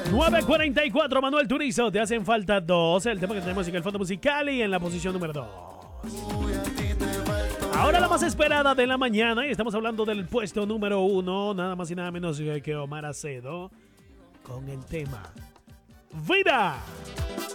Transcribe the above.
9:44, Manuel Turizo, te hacen falta dos. El tema que tenemos en el fondo musical y en la posición número 2. Ahora la más esperada de la mañana y estamos hablando del puesto número 1, nada más y nada menos que Omar Acedo con el tema Vida.